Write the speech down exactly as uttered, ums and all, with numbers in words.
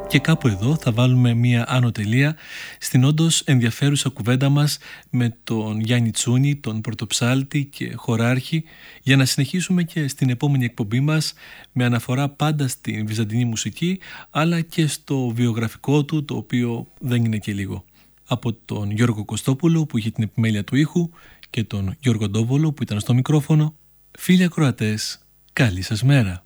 Και κάπου εδώ θα βάλουμε μία άνω τελεία στην όντως ενδιαφέρουσα κουβέντα μας με τον Γιάννη Τσούνη, τον πρωτοψάλτη και χοράρχη, για να συνεχίσουμε και στην επόμενη εκπομπή μας με αναφορά πάντα στην βυζαντινή μουσική, αλλά και στο βιογραφικό του, το οποίο δεν είναι και λίγο. Από τον Γιώργο Κωστόπουλο που είχε την επιμέλεια του ήχου και τον Γιώργο Ντόβολο που ήταν στο μικρόφωνο, φίλοι ακροατές, καλή σας μέρα.